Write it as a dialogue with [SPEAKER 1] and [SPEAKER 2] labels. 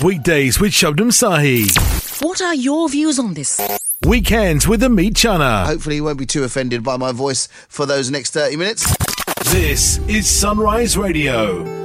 [SPEAKER 1] Weekdays with Shabnam Sahi.
[SPEAKER 2] What are your views on this?
[SPEAKER 1] Weekends with Amit Chana.
[SPEAKER 3] Hopefully you won't be too offended by my voice for those next 30 minutes.
[SPEAKER 1] This is Sunrise Radio.